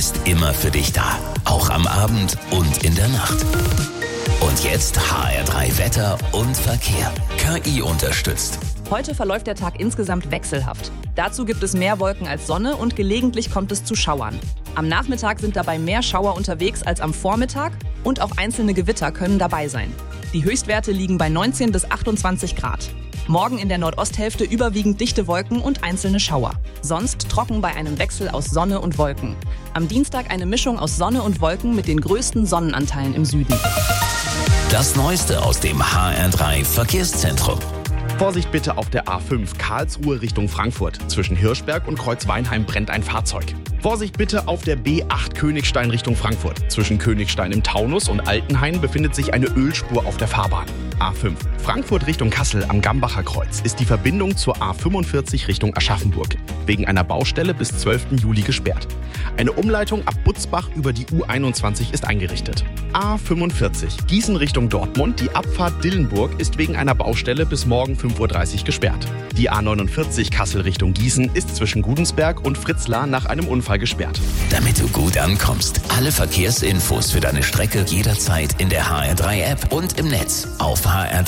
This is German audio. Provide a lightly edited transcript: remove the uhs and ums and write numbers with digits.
ist immer für dich da. Auch am Abend und in der Nacht. Und jetzt HR3 Wetter und Verkehr. KI unterstützt. Heute verläuft der Tag insgesamt wechselhaft. Dazu gibt es mehr Wolken als Sonne und gelegentlich kommt es zu Schauern. Am Nachmittag sind dabei mehr Schauer unterwegs als am Vormittag und auch einzelne Gewitter können dabei sein. Die Höchstwerte liegen bei 19 bis 28 Grad. Morgen in der Nordosthälfte überwiegend dichte Wolken und einzelne Schauer. Sonst trocken bei einem Wechsel aus Sonne und Wolken. Am Dienstag eine Mischung aus Sonne und Wolken mit den größten Sonnenanteilen im Süden. Das Neueste aus dem HR3 Verkehrszentrum. Vorsicht bitte auf der A5 Karlsruhe Richtung Frankfurt. Zwischen Hirschberg und Kreuzweinheim brennt ein Fahrzeug. Vorsicht bitte auf der B8 Königstein Richtung Frankfurt. Zwischen Königstein im Taunus und Altenhain befindet sich eine Ölspur auf der Fahrbahn. A5 Frankfurt Richtung Kassel am Gambacher Kreuz ist die Verbindung zur A45 Richtung Aschaffenburg wegen einer Baustelle bis 12. Juli gesperrt. Eine Umleitung ab Butzbach über die U21 ist eingerichtet. A45 Gießen Richtung Dortmund, die Abfahrt Dillenburg ist wegen einer Baustelle bis morgen 5:30 Uhr gesperrt. Die A49 Kassel Richtung Gießen ist zwischen Gudensberg und Fritzlar nach einem Unfall gesperrt. Damit du gut ankommst, alle Verkehrsinfos für deine Strecke jederzeit in der HR3 App und im Netz auf HR3.